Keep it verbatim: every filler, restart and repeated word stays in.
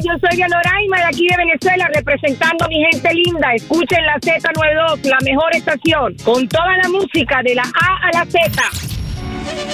yo soy Dianoraima de aquí de Venezuela, representando a mi gente linda. Escuchen la Z noventa y dos, la mejor estación, con toda la música de la A a la Z.